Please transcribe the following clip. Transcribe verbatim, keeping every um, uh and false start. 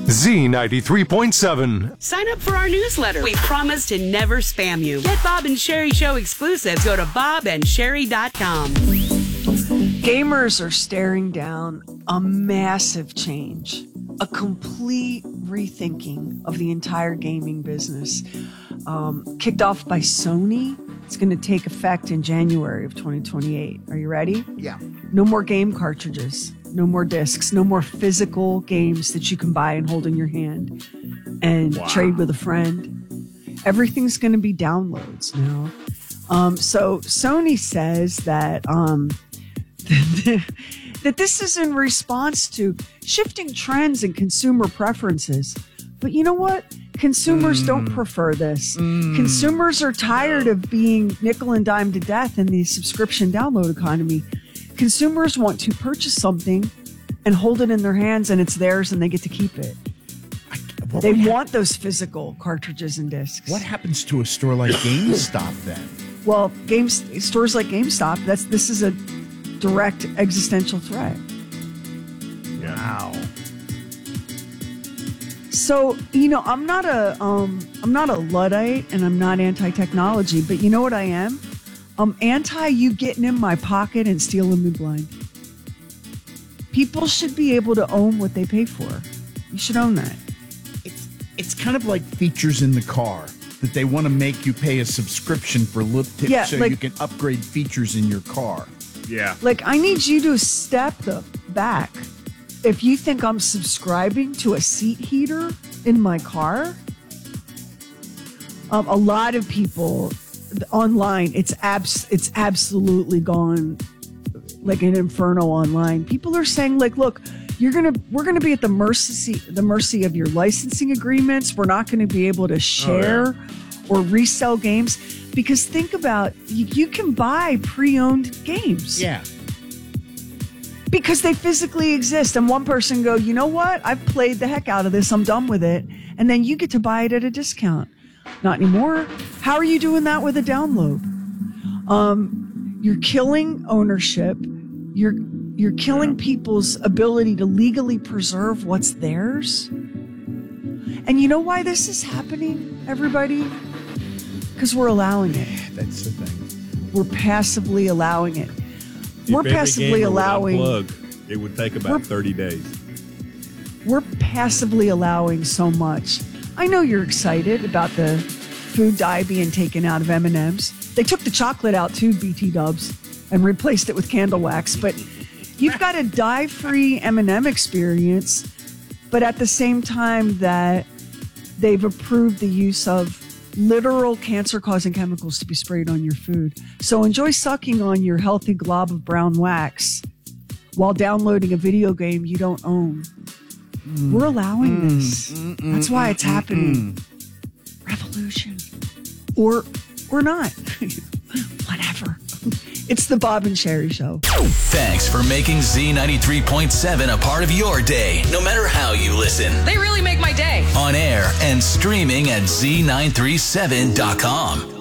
Z ninety-three point seven. Sign up for our newsletter. We promise to never spam you. Get Bob and Sherry Show exclusives. Go to bob and sherry dot com. Gamers are staring down a massive change, a complete rethinking of the entire gaming business. Um, kicked off by Sony. It's going to take effect in January of twenty twenty-eight. Are you ready? Yeah. No more game cartridges, no more discs, no more physical games that you can buy and hold in your hand and Wow. trade with a friend. Everything's going to be downloads now. Um, so Sony says that um, that this is in response to shifting trends and consumer preferences. But you know what? Consumers mm. don't prefer this. Mm. Consumers are tired of being nickel and dime to death in the subscription download economy. Consumers want to purchase something and hold it in their hands, and it's theirs, and they get to keep it. I, they want those physical cartridges and discs. What happens to a store like GameStop then? Well, games stores like GameStop, that's this is a direct existential threat. Wow. So, you know, I'm not a um I'm not a Luddite and I'm not anti-technology, but you know what I am? I'm anti you getting in my pocket and stealing me blind. People should be able to own what they pay for. You should own that. It's it's kind of like features in the car that they want to make you pay a subscription for lip tips Yeah, so like- you can upgrade features in your car. Yeah. Like, I need you to step the back. If you think I'm subscribing to a seat heater in my car, um, a lot of people online, it's abs- it's absolutely gone like an inferno online. People are saying, like, look, you're gonna we're gonna be at the mercy the mercy of your licensing agreements. We're not going to be able to share oh, yeah. or resell games because think about you, you can buy pre-owned games. Yeah. Because they physically exist. And one person go, you know what? I've played the heck out of this. I'm done with it. And then you get to buy it at a discount. Not anymore. How are you doing that with a download? Um, you're killing ownership. You're you're killing people's ability to legally preserve what's theirs. And you know why this is happening, everybody? Because we're allowing it. That's the thing. We're passively allowing it. If We're every passively gamer would allowing. unplug, it would take about thirty days. We're passively allowing so much. I know you're excited about the food dye being taken out of M and M's. They took the chocolate out too, B T Dubs, and replaced it with candle wax. But you've got a dye-free M and M experience, but at the same time that they've approved the use of literal cancer-causing chemicals to be sprayed on your food. So enjoy sucking on your healthy glob of brown wax while downloading a video game you don't own. Mm. We're allowing mm. this. Mm, mm, That's why it's mm, happening. Mm. Revolution. Or or not. Whatever. It's the Bob and Sherry Show. Thanks for making Z ninety-three point seven a part of your day, no matter how you listen. They really make my day. On air and streaming at Z nine three seven dot com.